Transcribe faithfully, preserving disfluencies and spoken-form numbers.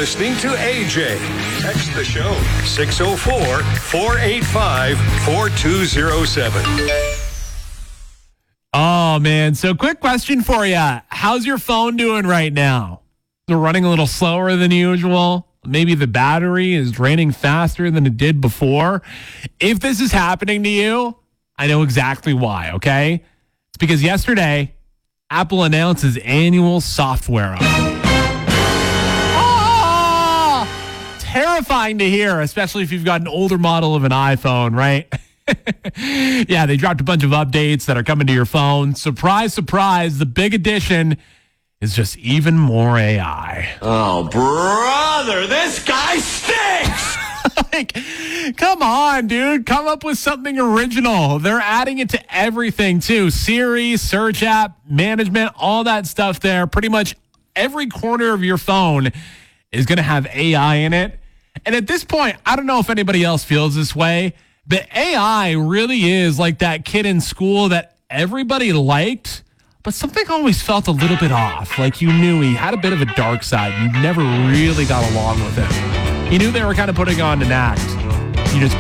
listening to A J. Text the show six oh four, four eight five, four two oh seven. Oh, man. So quick question for you. How's your phone doing right now? Is it running a little slower than usual? Maybe the battery is draining faster than it did before. If this is happening to you, I know exactly why, okay? It's because yesterday, Apple announced its annual software update. Oh, terrifying to hear, especially if you've got an older model of an iPhone, right? Yeah, they dropped a bunch of updates that are coming to your phone. Surprise, surprise, the big addition is just even more A I. Oh, brother, this guy stinks! Like, come on, dude. Come up with something original. They're adding it to everything, too. Siri, search app, management, all that stuff there. Pretty much every corner of your phone is going to have A I in it. And at this point, I don't know if anybody else feels this way, but A I really is like that kid in school that everybody liked, but something always felt a little bit off. Like you knew he had a bit of a dark side. You never really got along with him. You knew they were kind of putting on an act. You just